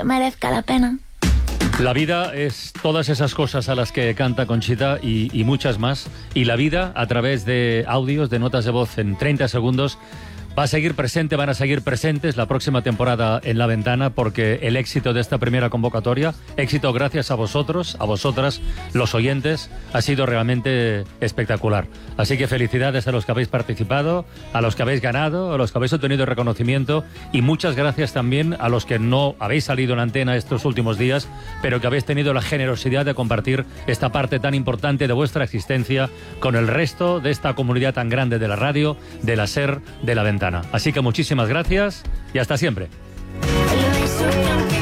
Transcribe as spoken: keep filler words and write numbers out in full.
que merezca la pena. La vida es todas esas cosas a las que canta Conchita y, y muchas más. Y la vida, a través de audios, de notas de voz en treinta segundos, va a seguir presente, van a seguir presentes la próxima temporada en La Ventana, porque el éxito de esta primera convocatoria, éxito gracias a vosotros, a vosotras, los oyentes, ha sido realmente espectacular. Así que felicidades a los que habéis participado, a los que habéis ganado, a los que habéis obtenido reconocimiento, y muchas gracias también a los que no habéis salido en antena estos últimos días, pero que habéis tenido la generosidad de compartir esta parte tan importante de vuestra existencia con el resto de esta comunidad tan grande de la radio, de la SER, de La Ventana. Así que muchísimas gracias y hasta siempre. Lo hizo